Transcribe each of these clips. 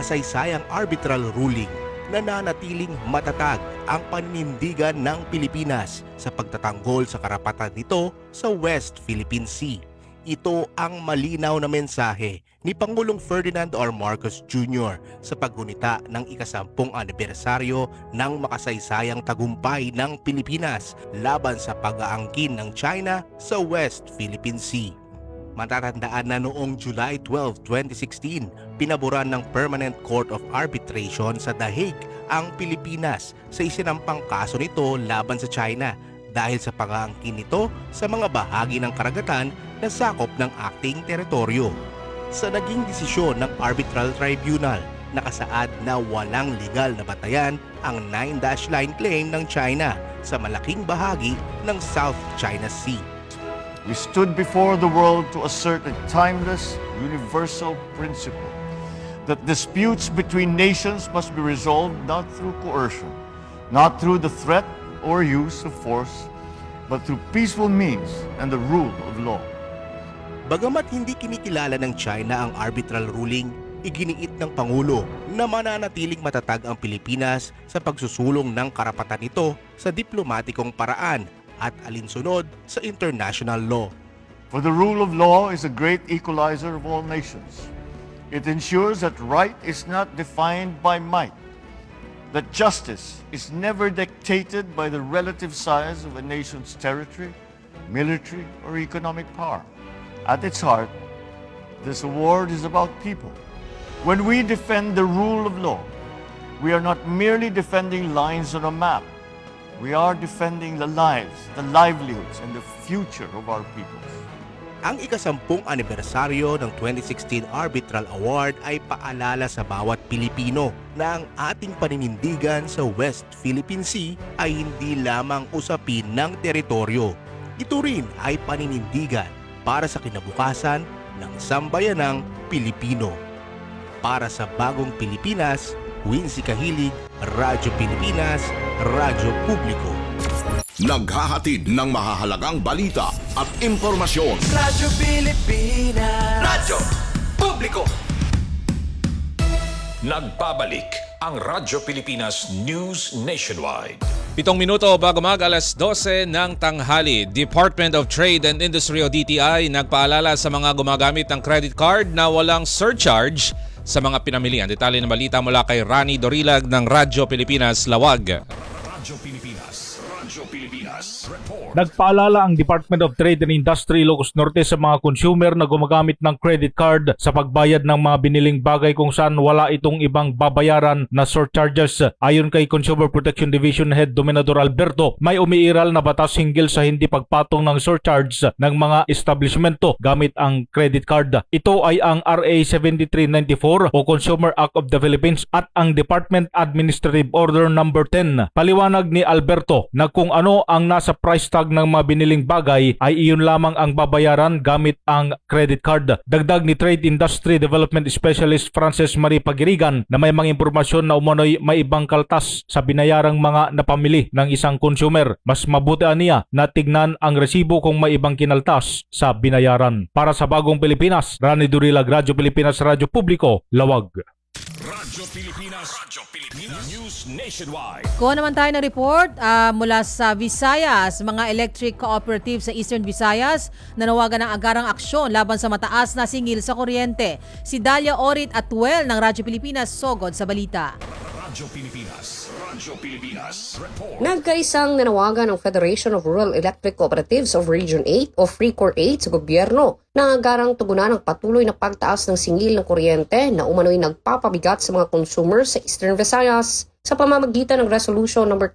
makasaysayang arbitral ruling, nananatiling matatag ang paninindigan ng Pilipinas sa pagtatanggol sa karapatan nito sa West Philippine Sea. Ito ang malinaw na mensahe ni Pangulong Ferdinand R. Marcos Jr. sa paggunita ng ika-10 anibersaryo ng makasaysayang tagumpay ng Pilipinas laban sa pag-aangkin ng China sa West Philippine Sea. Matatandaan na noong July 12, 2016, pinaboran ng Permanent Court of Arbitration sa The Hague ang Pilipinas sa isinampang kaso nito laban sa China dahil sa pag-aangkin nito sa mga bahagi ng karagatan na sakop ng acting teritoryo. Sa naging desisyon ng Arbitral Tribunal, nakasaad na walang legal na batayan ang 9-dash line claim ng China sa malaking bahagi ng South China Sea. We stood before the world to assert a timeless, universal principle that disputes between nations must be resolved not through coercion, not through the threat or use of force, but through peaceful means and the rule of law. Bagamat hindi kinikilala ng China ang arbitral ruling, iginiit ng Pangulo na mananatiling matatag ang Pilipinas sa pagsusulong ng karapatan nito sa diplomatikong paraan at alinsunod sa international law. For the rule of law is a great equalizer of all nations. It ensures that right is not defined by might, that justice is never dictated by the relative size of a nation's territory, military, or economic power. At its heart, this award is about people. When we defend the rule of law, we are not merely defending lines on a map. We are defending the lives, the livelihoods, and the future of our peoples. Ang ika-10 anibersaryo ng 2016 Arbitral Award ay paalala sa bawat Pilipino na ang ating paninindigan sa West Philippine Sea ay hindi lamang usapin ng teritoryo. Ito rin ay paninindigan para sa kinabukasan ng sambayanang Pilipino. Para sa Bagong Pilipinas, Wincy Kahilig, Radyo Pilipinas, Radyo Publiko. Naghahatid ng mahahalagang balita at impormasyon. Radyo Pilipinas. Radyo Publiko. Nagbabalik ang Radyo Pilipinas News Nationwide. 7 minuto bago alas 12 ng tanghali, Department of Trade and Industry o DTI nagpaalala sa mga gumagamit ng credit card na walang surcharge sa mga pinamilihan. Detalye ng balita mula kay Rani Dorilag ng Radyo Pilipinas Lawag. Radyo Pilipinas Report. Nagpaalala ang Department of Trade and Industry Ilocos Norte sa mga consumer na gumagamit ng credit card sa pagbayad ng mga biniling bagay kung saan wala itong ibang babayaran na surcharges. Ayon kay Consumer Protection Division Head Dominador Alberto, may umiiral na batas hinggil sa hindi pagpatong ng surcharge ng mga establishmento gamit ang credit card. Ito ay ang RA 7394 o Consumer Act of the Philippines at ang Department Administrative Order No. 10. Paliwanag ni Alberto na kung ano ang nasa price tag ng mga biniling bagay ay iyon lamang ang babayaran gamit ang credit card. Dagdag ni Trade Industry Development Specialist Frances Marie Pagirigan na may mga impormasyon na umano'y may ibang kaltas sa binayarang mga napamili ng isang consumer. Mas mabuti niya na tignan ang resibo kung may ibang kinaltas sa binayaran. Para sa Bagong Pilipinas, Rani Durilag, Radyo Pilipinas, Radyo Publiko, Lawag. Radyo Pilipinas News Nationwide. Kuha naman tayo ng report mula sa Visayas. Mga electric cooperative sa Eastern Visayas nanawagan ng agarang aksyon laban sa mataas na singil sa kuryente. Si Dalia Orit Atuel ng Radyo Pilipinas sogod sa balita. Radyo Pilipinas Report. Nagkaisang nanawagan ng Federation of Rural Electric Cooperatives of Region 8 o FREECOR 8 sa gobyerno na agarang tugunan ng patuloy na pagtaas ng singil ng kuryente na umano'y nagpapabigat sa mga consumers sa Eastern Visayas. Sa pamamagitan ng Resolution No.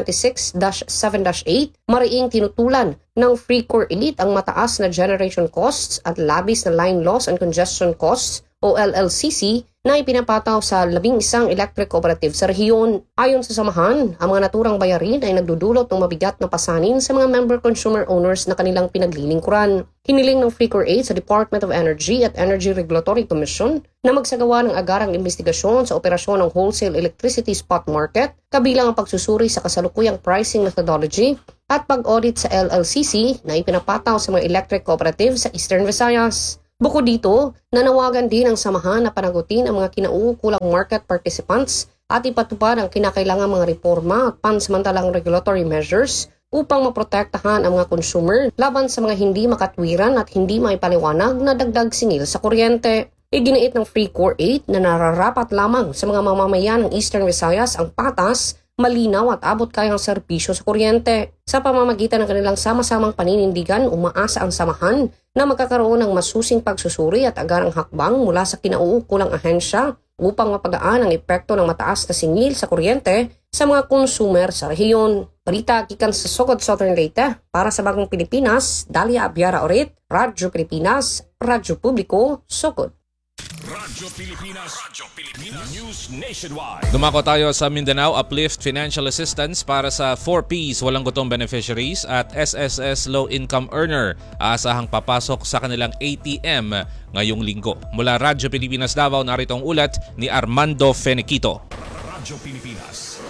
2026-7-8, mariing tinutulan ng FREECOR Elite ang mataas na generation costs at labis na line loss and congestion costs o LLCC na ipinapataw sa 11 electric cooperative sa rehiyon. Ayon sa samahan, ang mga naturang bayarin ay nagdudulot ng mabigat na pasanin sa mga member consumer owners na kanilang pinaglilingkuran. Hiniling ng FREECOR 8 sa Department of Energy at Energy Regulatory Commission na magsagawa ng agarang investigasyon sa operasyon ng wholesale electricity spot market, kabilang ang pagsusuri sa kasalukuyang pricing methodology at pag-audit sa LLCC na ipinapataw sa mga electric cooperative sa Eastern Visayas. Bukod dito, nanawagan din ang samahan na panagutin ang mga kinauukulang market participants at ipatupad ang kinakailangang mga reforma at pansamantalang regulatory measures upang maprotektahan ang mga consumer laban sa mga hindi makatwiran at hindi maipaliwanag na dagdag singil sa kuryente. Iginiit ng Free Core 8 na nararapat lamang sa mga mamamayan ng Eastern Visayas ang patas, malinaw at abot kayang serbisyo sa kuryente. Sa pamamagitan ng kanilang sama-samang paninindigan, umaasa ang samahan na magkakaroon ng masusing pagsusuri at agarang hakbang mula sa kinauukulang ahensya upang mapagaan ang epekto ng mataas na singil sa kuryente sa mga konsumer sa rehiyon. Balita gikan sa Sogod, Southern Leyte, para sa Bagong Pilipinas, Dalia Abiara Orit, Radyo Pilipinas, Radyo Publiko, Sogod. Radyo Pilipinas News Nationwide. Dumako tayo sa Mindanao. Uplift financial assistance para sa 4Ps walang gutom beneficiaries at SSS low income earner. Aasahang papasok sa kanilang ATM ngayong linggo. Mula Radyo Pilipinas Davao, narito ang ulat ni Armando Feniquito. Radyo Pilipinas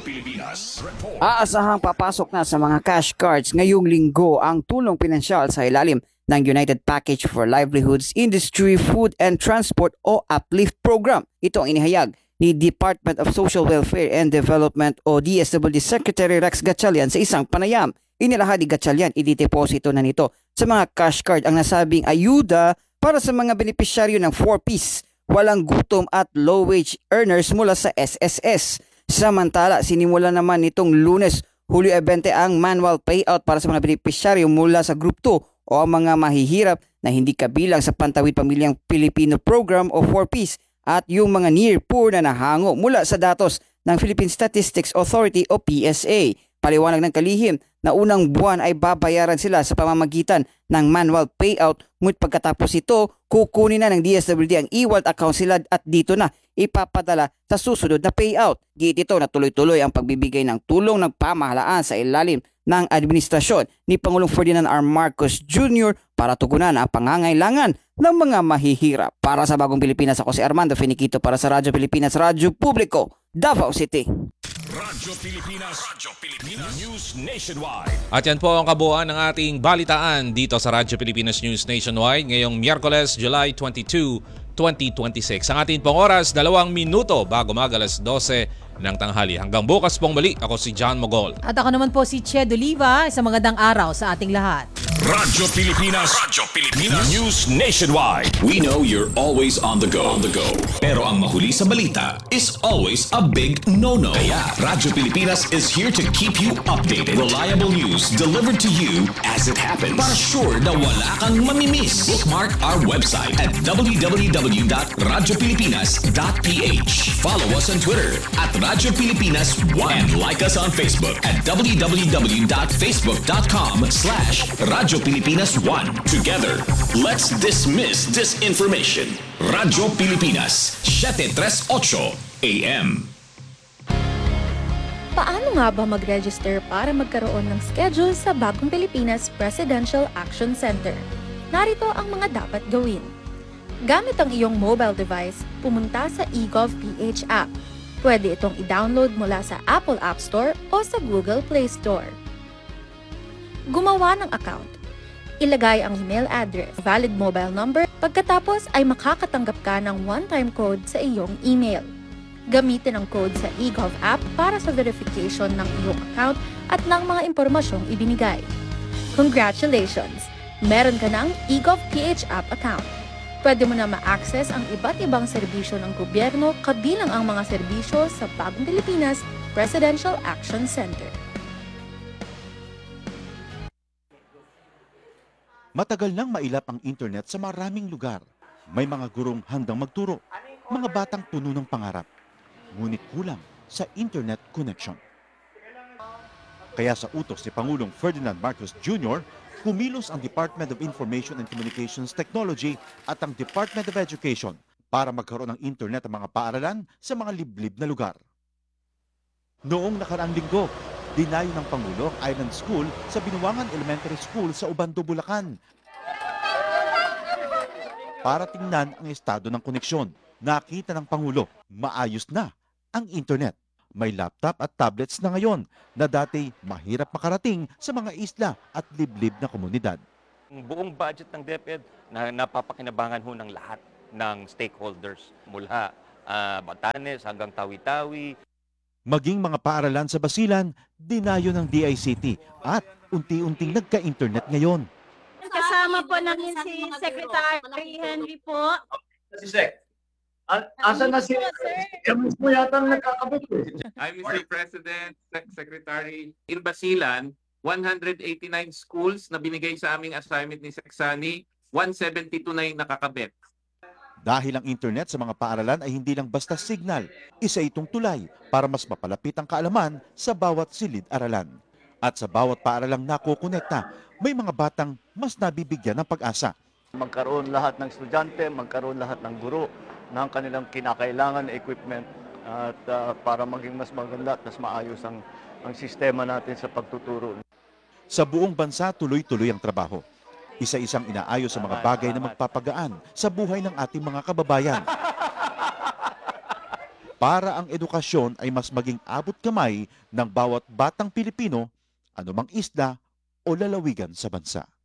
Report. Aasahang papasok na sa mga cash cards ngayong linggo ang tulong pinansyal sa ilalim ng United Package for Livelihoods, Industry, Food and Transport o UPLIFT program. Ito ang inihayag ni Department of Social Welfare and Development o DSWD Secretary Rex Gatchalian sa isang panayam. Inilahad ni Gatchalian, idideposito na nito sa mga cash card ang nasabing ayuda para sa mga benepisyaryo ng 4Ps, walang gutom at low-wage earners mula sa SSS. Samantala, sinimula naman nitong Lunes, Hulyo 20 ang manual payout para sa mga benepisyaryo mula sa Group 2 o ang mga mahihirap na hindi kabilang sa Pantawid Pamilyang Pilipino Program o 4Ps at yung mga near poor na nahango mula sa datos ng Philippine Statistics Authority o PSA. Paliwanag ng kalihim na unang buwan ay babayaran sila sa pamamagitan ng manual payout, ngunit pagkatapos ito, kukunin na ng DSWD ang e-wallet account sila at dito na ipapadala sa susunod na payout. Giit ito na tuloy-tuloy ang pagbibigay ng tulong ng pamahalaan sa ilalim ng administrasyon ni Pangulong Ferdinand R. Marcos Jr. para tugunan ang pangangailangan ng mga mahihirap. Para sa Bagong Pilipinas, ako si Armando Feniquito para sa Radyo Pilipinas, Radyo Publiko, Davao City. Radyo Pilipinas News Nationwide. At yan po ang kabuuan ng ating balitaan dito sa Radyo Pilipinas News Nationwide ngayong Miyerkules, July 22, 2026. Ang ating pong oras, 2 minuto bago mag-alas 12 ng tanghali. Hanggang bukas pong muli, ako si John Mogol. At ako naman po si Ched Oliva. Isang magandang araw sa ating lahat. Radyo Pilipinas News Nationwide. We know you're always on the go. Pero ang mahuli sa balita is always a big no-no. Kaya Radyo Pilipinas is here to keep you updated. Reliable news delivered to you as it happens. Para sure na wala kang mamimiss. Bookmark our website at www.radiopilipinas.ph. Follow us on Twitter at Radyo Pilipinas 1 and like us on Facebook at www.facebook.com/Radyo Pilipinas 1. Together, let's dismiss disinformation. Radyo Pilipinas, 738 AM. Paano nga ba mag-register para magkaroon ng schedule sa Bagong Pilipinas Presidential Action Center? Narito ang mga dapat gawin. Gamit ang iyong mobile device, pumunta sa eGov.ph app. Pwede itong i-download mula sa Apple App Store o sa Google Play Store. Gumawa ng account. Ilagay ang email address, valid mobile number, pagkatapos ay makakatanggap ka ng one-time code sa iyong email. Gamitin ang code sa eGov app para sa verification ng iyong account at ng mga impormasyong ibinigay. Congratulations! Meron ka ng eGov.ph app account. Pwede mo na ma-access ang iba't ibang serbisyo ng gobyerno kabilang ang mga serbisyo sa Bagong Pilipinas Presidential Action Center. Matagal nang mailap ang internet sa maraming lugar. May mga gurong handang magturo, mga batang puno ng pangarap. Ngunit kulang sa internet connection. Kaya sa utos ni Pangulong Ferdinand Marcos Jr., kumilos ang Department of Information and Communications Technology at ang Department of Education para magkaroon ng internet ang mga paaralan sa mga liblib na lugar. Noong nakaraang linggo, dinayo ng Pangulo ang Island School sa Binuangan Elementary School sa Ubando, Bulacan. Para tingnan ang estado ng koneksyon, nakita ng Pangulo, maayos na ang internet. May laptop at tablets na ngayon na dati mahirap makarating sa mga isla at liblib na komunidad. Ang buong budget ng DepEd na napapakinabangan ho ng lahat ng stakeholders mula Batanes hanggang Tawi-Tawi. Maging mga paaralan sa Basilan, dinayo ng DICT at unti-unting nagka-internet ngayon. Kasama po namin si Secretary Henry po. Si Sec. Asa na si mo yata nagkakabit eh. I'm Mr. President, Secretary. In Basilan, 189 schools na binigay sa aming assignment ni Seksani, 172 na yung nakakabit. Dahil ang internet sa mga paaralan ay hindi lang basta signal, isa itong tulay para mas mapalapit ang kaalaman sa bawat silid-aralan. At sa bawat paaralang nakokonekta, may mga batang mas nabibigyan ng pag-asa. Magkaroon lahat ng estudyante, magkaroon lahat ng guro ng kanilang kinakailangan na equipment at para maging mas maganda at mas maayos ang sistema natin sa pagtuturo. Sa buong bansa, tuloy-tuloy ang trabaho. Isa-isang inaayos sa mga bagay na magpapagaan sa buhay ng ating mga kababayan. Para ang edukasyon ay mas maging abot kamay ng bawat batang Pilipino, anumang isla o lalawigan sa bansa.